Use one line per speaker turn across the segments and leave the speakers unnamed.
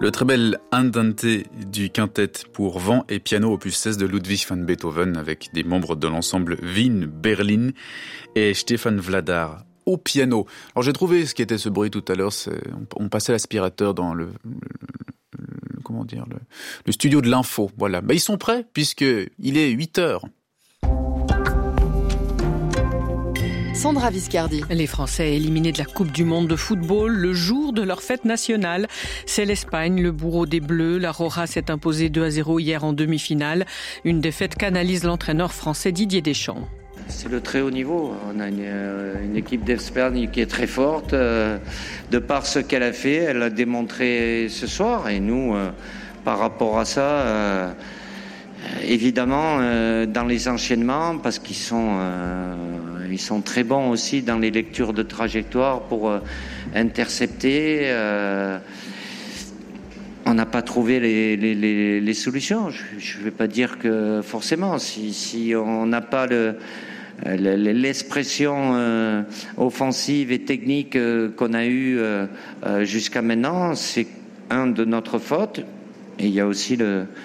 Le très bel Andante du quintet pour vent et piano opus 16 de Ludwig van Beethoven avec des membres de l'ensemble Wien, Berlin et Stefan Vladar au piano. Alors j'ai trouvé ce qui était ce bruit tout à l'heure, on passait l'aspirateur dans le studio de l'info. Voilà. Ils sont prêts puisque il est 8h.
Sandra Viscardi.
Les Français éliminés de la Coupe du Monde de football le jour de leur fête nationale. C'est l'Espagne, le bourreau des Bleus. La Roja s'est imposée 2-0 hier en demi-finale. Une défaite qu'analyse l'entraîneur français Didier Deschamps.
C'est le très haut niveau. On a une équipe d'Espagne qui est très forte. De par ce qu'elle a fait, elle a démontré ce soir. Et nous, par rapport à ça, évidemment, dans les enchaînements, parce qu'ils sont très bons aussi dans les lectures de trajectoire pour intercepter. On n'a pas trouvé les solutions. Je ne vais pas dire que forcément, si on n'a pas l'expression offensive et technique qu'on a eue jusqu'à maintenant, c'est de notre faute. Et il y a aussi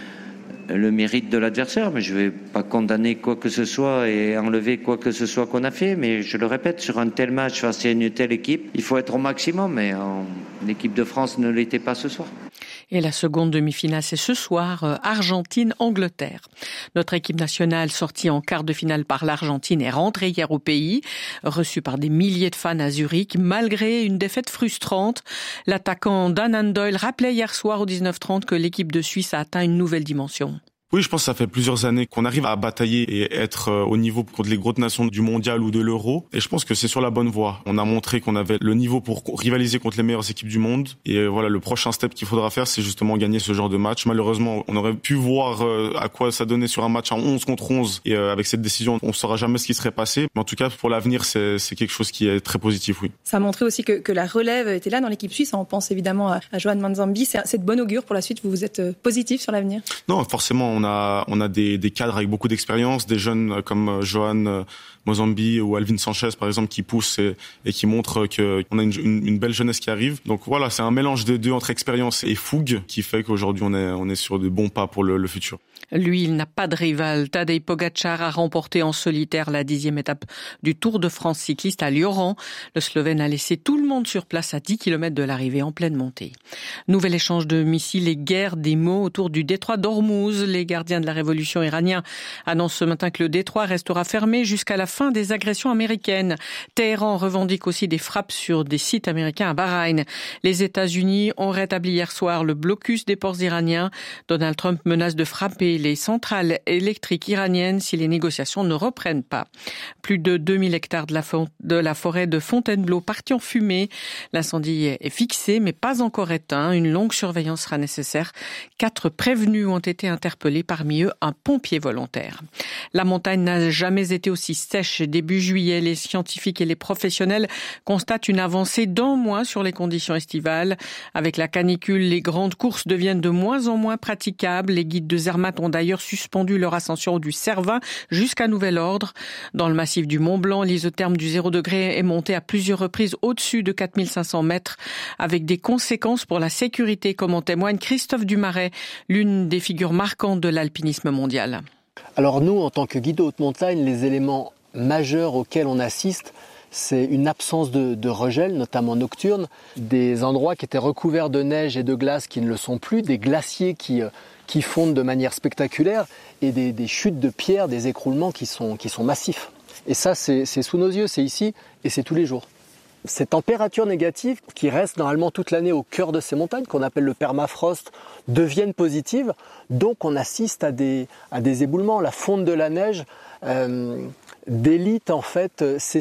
le mérite de l'adversaire, mais je ne vais pas condamner quoi que ce soit et enlever quoi que ce soit qu'on a fait, mais je le répète, sur un tel match face à une telle équipe, il faut être au maximum, mais l'équipe de France ne l'était pas ce soir.
Et la seconde demi-finale, c'est ce soir, Argentine-Angleterre. Notre équipe nationale, sortie en quart de finale par l'Argentine, est rentrée hier au pays, reçue par des milliers de fans à Zurich, malgré une défaite frustrante. L'attaquant Dan Doyle rappelait hier soir au 19h30 que l'équipe de Suisse a atteint une nouvelle dimension.
Oui, je pense que ça fait plusieurs années qu'on arrive à batailler et être au niveau contre les grosses nations du mondial ou de l'euro. Et je pense que c'est sur la bonne voie. On a montré qu'on avait le niveau pour rivaliser contre les meilleures équipes du monde. Et voilà, le prochain step qu'il faudra faire, c'est justement gagner ce genre de match. Malheureusement, on aurait pu voir à quoi ça donnait sur un match en 11 contre 11. Et avec cette décision, on ne saura jamais ce qui serait passé. Mais en tout cas, pour l'avenir, c'est quelque chose qui est très positif, oui.
Ça a montré aussi que la relève était là dans l'équipe suisse. On pense évidemment à Johan Manzambi. C'est de bon augure pour la suite. Vous êtes positif sur l'avenir? Non,
forcément, on a des cadres avec beaucoup d'expérience, des jeunes comme Johan Mozambi ou Alvin Sanchez par exemple qui poussent et qui montrent qu'on a une belle jeunesse qui arrive. Donc voilà, c'est un mélange des deux entre expérience et fougue qui fait qu'aujourd'hui on est sur de bons pas pour le futur.
Lui, il n'a pas de rival. Tadej Pogačar a remporté en solitaire la 10e étape du Tour de France cycliste à Lioran. Le Slovène a laissé tout le monde sur place à 10 km de l'arrivée en pleine montée. Nouvel échange de missiles et guerre des mots autour du détroit d'Ormuz. Les gardiens de la révolution iranienne annoncent ce matin que le détroit restera fermé jusqu'à la fin des agressions américaines. Téhéran revendique aussi des frappes sur des sites américains à Bahreïn. Les États-Unis ont rétabli hier soir le blocus des ports iraniens. Donald Trump menace de frapper les centrales électriques iraniennes si les négociations ne reprennent pas. Plus de 2000 hectares de la forêt de Fontainebleau partis en fumée. L'incendie est fixé mais pas encore éteint. Une longue surveillance sera nécessaire. 4 prévenus ont été interpellés, parmi eux un pompier volontaire. La montagne n'a jamais été aussi sèche. Début juillet, les scientifiques et les professionnels constatent une avancée d'1 mois sur les conditions estivales. Avec la canicule, les grandes courses deviennent de moins en moins praticables. Les guides de Zermatt ont d'ailleurs suspendu leur ascension du Cervin jusqu'à nouvel ordre. Dans le massif du Mont-Blanc, l'isotherme du 0 degré est monté à plusieurs reprises au-dessus de 4500 mètres, avec des conséquences pour la sécurité, comme en témoigne Christophe Dumaret, l'une des figures marquantes de l'alpinisme mondial.
Alors nous, en tant que guide de haute montagne, les éléments majeurs auxquels on assiste, c'est une absence de regel, notamment nocturne, des endroits qui étaient recouverts de neige et de glace qui ne le sont plus, des glaciers qui fondent de manière spectaculaire et des chutes de pierres, des écroulements qui sont massifs. Et ça, c'est sous nos yeux, c'est ici et c'est tous les jours. Ces températures négatives qui restent normalement toute l'année au cœur de ces montagnes, qu'on appelle le permafrost, deviennent positives. Donc on assiste à des éboulements. La fonte de la neige délite en fait ces